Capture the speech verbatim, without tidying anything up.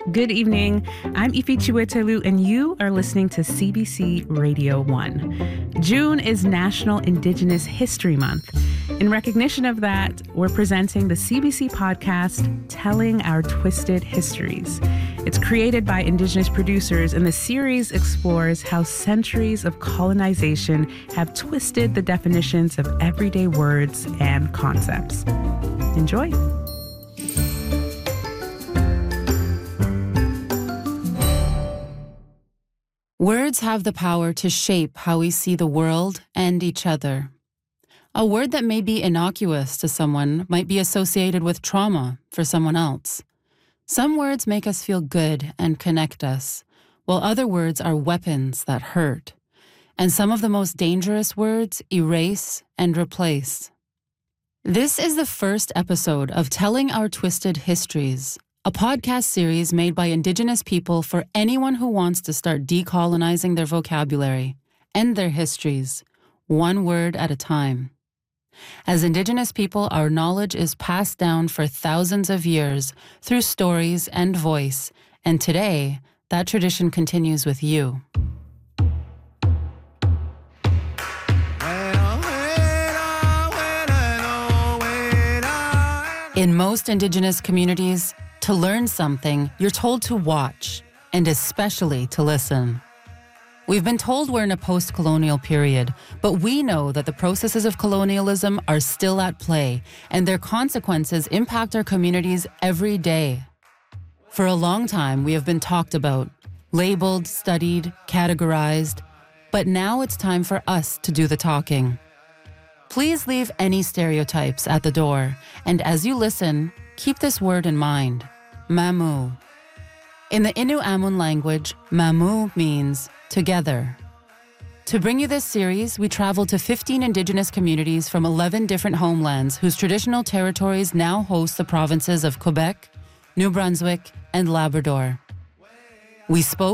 Good evening. I'm Ifi Chiwetelu, and you are listening to C B C Radio one. June is National Indigenous History Month. In recognition of that, we're presenting the C B C podcast, Telling Our Twisted Histories. It's created by Indigenous producers, and the series explores how centuries of colonization have twisted the definitions of everyday words and concepts. Enjoy. Words have the power to shape how we see the world and each other. A word that may be innocuous to someone might be associated with trauma for someone else. Some words make us feel good and connect us, while other words are weapons that hurt. And some of the most dangerous words erase and replace. This is the first episode of Telling Our Twisted Histories, a podcast series made by Indigenous people for anyone who wants to start decolonizing their vocabulary and their histories, one word at a time. As Indigenous people, our knowledge is passed down for thousands of years through stories and voice, and today, that tradition continues with you. In most Indigenous communities, to learn something, you're told to watch, and especially to listen. We've been told we're in a post-colonial period, but we know that the processes of colonialism are still at play, and their consequences impact our communities every day. For a long time, we have been talked about, labeled, studied, categorized, but now it's time for us to do the talking. Please leave any stereotypes at the door, and as you listen, keep this word in mind. Mamu. In the Innu Amun language, Mamu means together. To bring you this series, we traveled to fifteen Indigenous communities from eleven different homelands whose traditional territories now host the provinces of Quebec, New Brunswick, and Labrador. We spoke